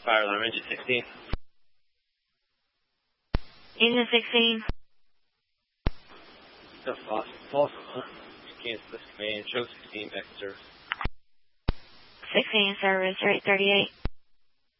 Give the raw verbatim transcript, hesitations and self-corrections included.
Fire alarm, engine sixteen. Engine sixteen. No, false. False. Huh? Cancel this command. Show sixteen back to service. sixteen service, rate thirty-eight.